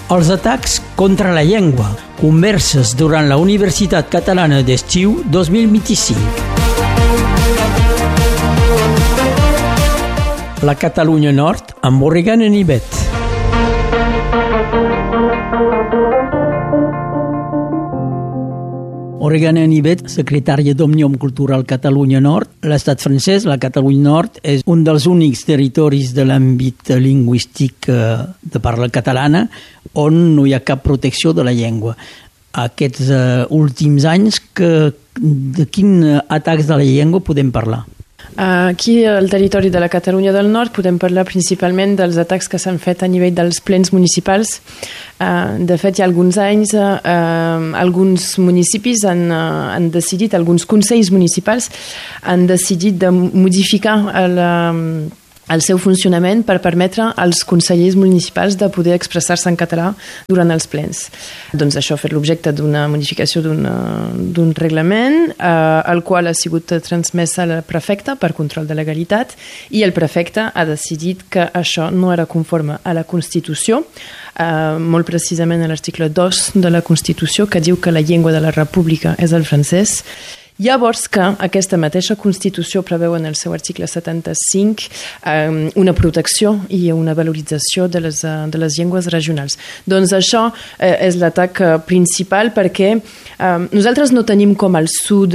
Els atacs contra la llengua. Converses durant la Universitat Catalana d'Estiu 2025. La Catalunya Nord amb Oregan Anivet. Oregan Anivet, secretària d'Òmnium Cultural Catalunya Nord. L'estat francès, la Catalunya Nord, és un dels únics territoris de l'àmbit lingüístic de parla catalana on no hi ha cap protecció de la llengua. Aquests últims anys, de quins atacs de la llengua podem parlar? Aquí, al territori de la Catalunya del Nord, podem parlar principalment dels atacs que s'han fet a nivell dels plens municipals. De fet, hi ha alguns anys, alguns municipis han decidit, alguns consells municipals han decidit de modificar el seu funcionament per permetre als consellers municipals de poder expressar-se en català durant els plens. Doncs això ha fet l'objecte d'una modificació d'un reglament, el qual ha sigut transmès al prefecte per control de legalitat, i el prefecte ha decidit que això no era conforme a la Constitució, molt precisament a l'article 2 de la Constitució, que diu que la llengua de la República és el francès. Llavors que aquesta mateixa Constitució preveu en el seu article 75 una protecció i una valorització de les llengües regionals. Doncs això és l'atac principal, perquè nosaltres no tenim com al sud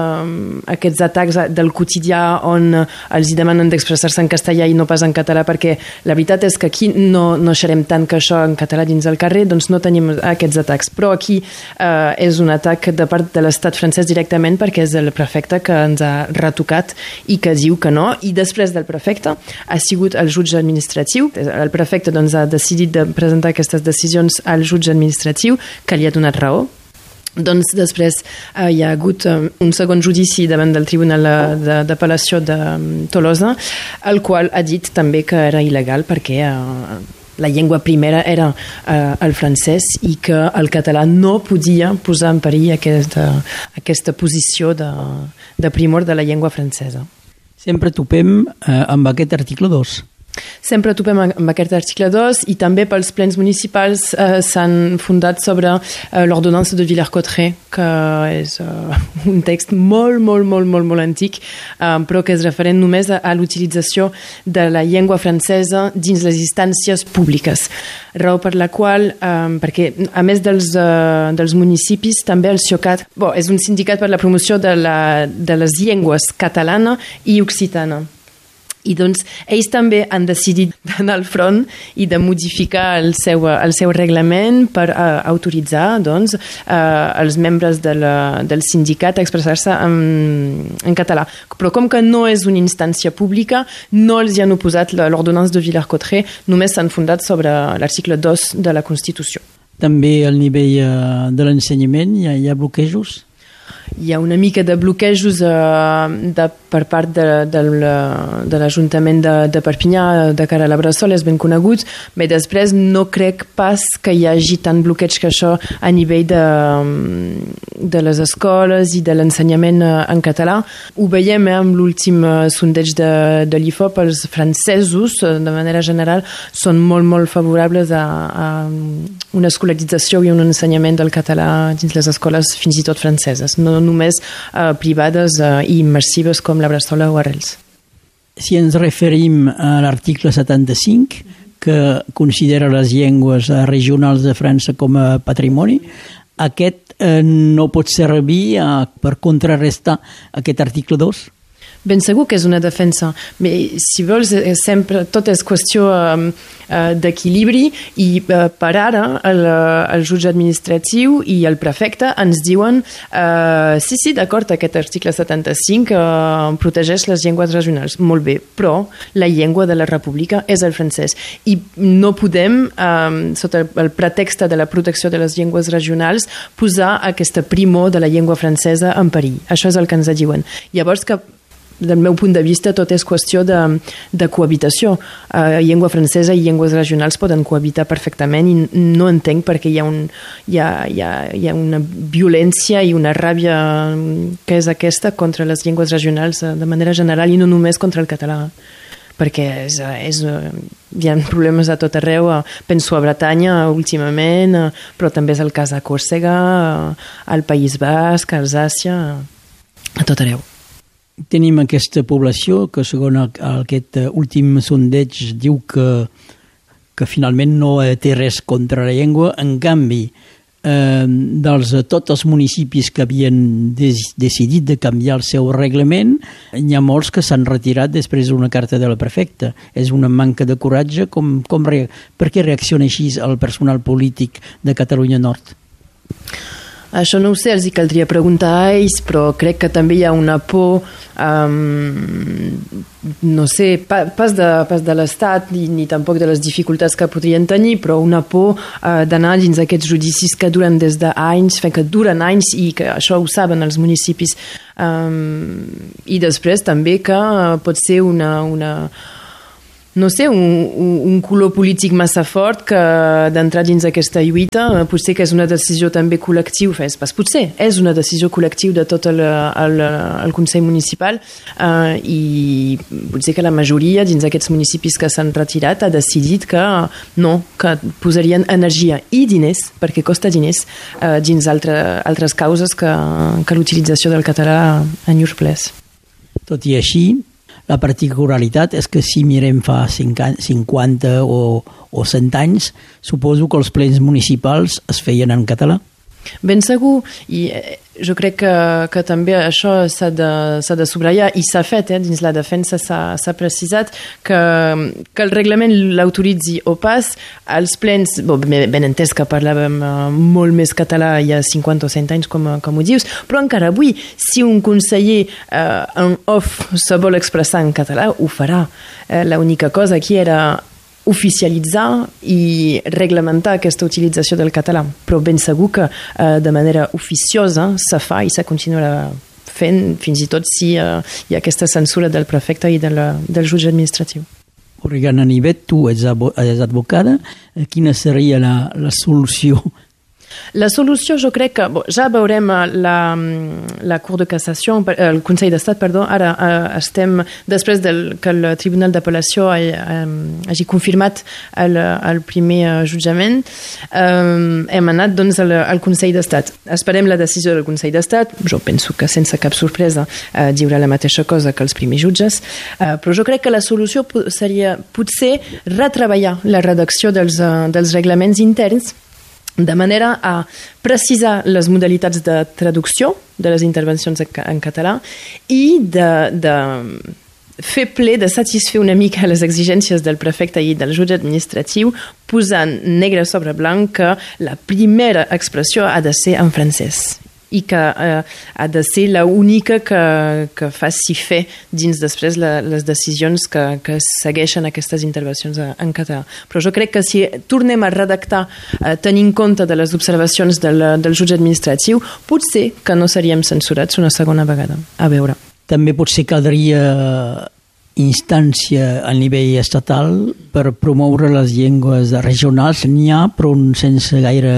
aquests atacs del quotidià on els demanen d'expressar-se en castellà i no pas en català, perquè la veritat és que aquí no xerem tant que això en català dins del carrer, doncs no tenim aquests atacs. Però aquí és un atac de part de l'estat francès directament, perquè és el prefecte que ens ha retocat i que diu que no, i després del prefecte ha sigut el jutge administratiu. El prefecte doncs, ha decidit de presentar aquestes decisions al jutge administratiu, que li ha donat raó. Doncs després hi ha hagut un segon judici davant del Tribunal d'Apel·lació de Tolosa, el qual ha dit també que era il·legal perquè la llengua primera era el francès i que el català no podia posar en perill aquesta posició de primor de la llengua francesa. Sempre topem amb aquest article 2. Sempre topem amb aquest article 2, i també pels plens municipals s'han fundat sobre l'ordonnance de Villers-Cotterêts, que és un text molt antic, però que és referent només a l'utilització de la llengua francesa dins les instàncies públiques. Raó per la qual, perquè a més dels municipis, també el CIOCAT és un sindicat per la promoció de les llengües catalana i occitana. I doncs ells també han decidit d'anar al front i de modificar el seu reglament per autoritzar doncs, els membres del sindicat a expressar-se en català. Però com que no és una instància pública, no els han oposat l'ordonnance de Villers-Cotterêts, només s'han fundat sobre l'article 2 de la Constitució. També al nivell de l'ensenyament hi ha bloquejos? Hi ha una mica de bloquejos per part de l'Ajuntament de Perpinyà de cara a la Bressol, és ben conegut, però després no crec pas que hi hagi tant bloqueig que això a nivell de les escoles i de l'ensenyament en català. Ho veiem amb l'últim sondeig de l'IFOP. Els francesos, de manera general, són molt favorables a una escolarització i un ensenyament del català dins les escoles fins i tot franceses, no només privades i immersives com la Bressola o Arrels. Si ens referim a l'article 75, que considera les llengües regionals de França com a patrimoni, aquest no pot servir per contrarrestar aquest article 2? Ben segur que és una defensa, però si vols, sempre tot és qüestió d'equilibri, i per ara el jutge administratiu i el prefecte ens diuen sí, d'acord, aquest article 75 protegeix les llengües regionals, molt bé, però la llengua de la República és el francès i no podem, sota el pretext de la protecció de les llengües regionals, posar aquesta primor de la llengua francesa en perill. Això és el que ens diuen. Llavors que del meu punt de vista, tot és qüestió de cohabitació. Llengua francesa i llengües regionals poden cohabitar perfectament, i no entenc perquè hi ha una violència i una ràbia que és aquesta contra les llengües regionals de manera general, i no només contra el català. perquè hi ha problemes a tot arreu, penso a Bretanya últimament, però també és el cas a Còrsega, al País Basc, a Alsàcia, a tot arreu. Tenim aquesta població que, segons aquest últim sondeig, diu que finalment no té res contra la llengua. En canvi, tots els municipis que havien decidit de canviar el seu reglament, hi ha molts que s'han retirat després d'una carta de la prefecta. És una manca de coratge. Per què reacciona així el personal polític de Catalunya Nord? Això no ho sé, els hi caldria preguntar a ells, però crec que també hi ha una por, no sé, pas de l'Estat ni tampoc de les dificultats que podrien tenir, però una por d'anar dins aquests judicis que duren des d'anys, que duren anys i que això ho saben els municipis. I després també que pot ser no sé, un color polític massa fort que d'entrar dins aquesta lluita, potser que és una decisió també col·lectiva, potser és una decisió col·lectiva de tot el Consell Municipal, i potser que la majoria dins aquests municipis que s'han retirat ha decidit que no, que posarien energia i diners, perquè costa diners, dins altres causes que l'utilització del català en llurs plers. Tot i així, la particularitat és que si mirem fa 50 o 100 anys, suposo que els plens municipals es feien en català. Ben segur, i jo crec que també això s'ha de subratllar, i s'ha fet, dins la defensa s'ha precisat que el reglament l'autoritzi o pas. Els plens, ben entès que parlàvem molt més català hi ha 50 o 100 anys, com ho dius, però encara avui, si un conseller en off se vol expressar en català, ho farà. L'única cosa aquí era oficialitzar i reglamentar aquesta utilització del català, però ben segur que de manera oficiosa se fa i se continuarà fent, fins i tot si hi ha aquesta censura del prefecte i del jutge administratiu. Oriana Nivet, tu ets advocada. Quina seria la solució? La solució, jo crec que ja veurem la Cour de Cassació, el Consell d'Estat, perdó, ara estem, després que el Tribunal d'Apel·lació hagi confirmat el primer jutjament, hem anat doncs al Consell d'Estat. Esperem la decisió del Consell d'Estat, jo penso que sense cap sorpresa diurà la mateixa cosa que els primers jutges, però jo crec que la solució seria potser retreballar la redacció dels reglaments interns de manera a precisar les modalitats de traducció de les intervencions en català i de fer ple, de satisfer una mica les exigències del prefecte i del jutge administratiu, posant negre sobre blanc que la primera expressió ha de ser en francès i que ha de ser l'única que faci fer dins després les decisions que segueixen aquestes intervencions en català. Però jo crec que si tornem a redactar tenint compte de les observacions del jutge administratiu, potser que no seríem censurats una segona vegada. A veure. També potser caldria instància a nivell estatal per promoure les llengües regionals. N'hi ha, però sense gaire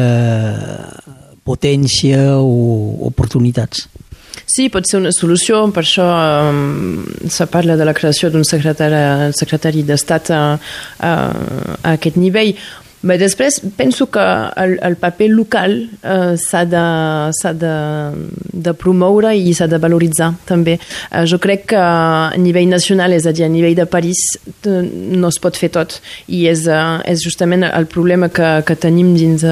potència o oportunitats. Sí, pot ser una solució, per això se parla de la creació d'un secretari d'Estat a aquest nivell. Bé, després penso que el paper local s'ha de promoure i s'ha de valoritzar també. Jo crec que a nivell nacional, és a dir, a nivell de París, no es pot fer tot, i és justament el problema que tenim dins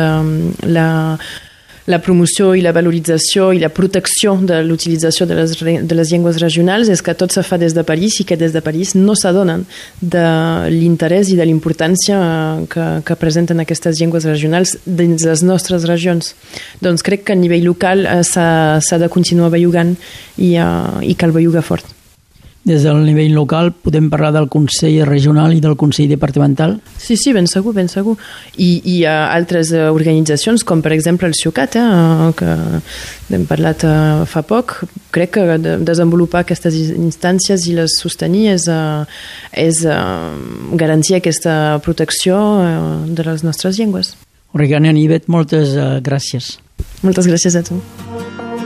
la promoció i la valorització i la protecció de l'utilització de les llengües regionals, és que tot se fa des de París i que des de París no s'adonen de l'interès i de l'importància que presenten aquestes llengües regionals dins les nostres regions. Doncs crec que a nivell local s'ha de continuar bellugant i cal bellugar fort. Des del nivell local podem parlar del Consell Regional i del Consell Departamental? Sí, ben segur, ben segur. I hi ha altres organitzacions, com per exemple el CIUCAT, que hem parlat fa poc. Crec que desenvolupar aquestes instàncies i les sostenir és garantir aquesta protecció de les nostres llengües. Oriana Nivet, moltes gràcies. Moltes gràcies a tu.